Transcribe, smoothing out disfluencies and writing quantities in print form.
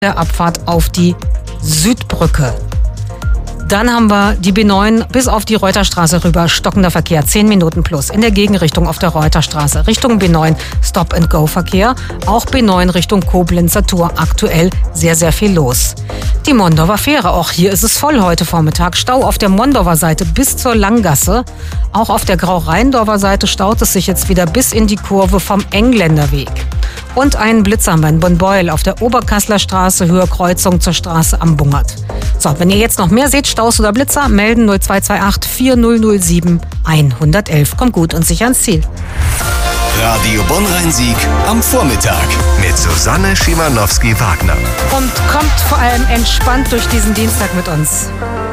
der Abfahrt auf die Südbrücke. Dann haben wir die B9 bis auf die Reuterstraße rüber, stockender Verkehr, 10 Minuten plus. In der Gegenrichtung auf der Reuterstraße, Richtung B9 Stop-and-Go-Verkehr. Auch B9 Richtung Koblenzer Tor, aktuell sehr, sehr viel los. Die Mondorfer Fähre, auch hier ist es voll heute Vormittag. Stau auf der Mondorfer Seite bis zur Langgasse. Auch auf der Grau-Rheindorfer Seite staut es sich jetzt wieder bis in die Kurve vom Engländerweg. Und einen Blitzer haben wir in Bonn-Beuel auf der Oberkasseler Straße, Höhe Kreuzung zur Straße am Bungert. So, wenn ihr jetzt noch mehr seht, Staus oder Blitzer, melden 0228 4007 111. Kommt gut und sicher ans Ziel. Radio Bonn-Rhein-Sieg am Vormittag mit Susanne Schimanowski-Wagner. Und kommt vor allem entspannt durch diesen Dienstag mit uns.